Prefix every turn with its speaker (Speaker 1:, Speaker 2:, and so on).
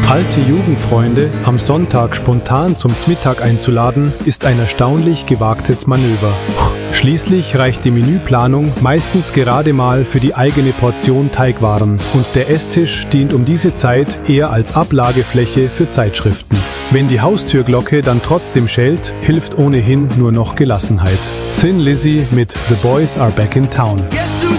Speaker 1: Alte Jugendfreunde am Sonntag spontan zum Zmittag einzuladen, ist ein erstaunlich gewagtes Manöver. Schließlich reicht die Menüplanung meistens gerade mal für die eigene Portion Teigwaren und der Esstisch dient um diese Zeit eher als Ablagefläche für Zeitschriften. Wenn die Haustürglocke dann trotzdem schellt, hilft ohnehin nur noch Gelassenheit. Thin Lizzy mit The Boys Are Back in Town.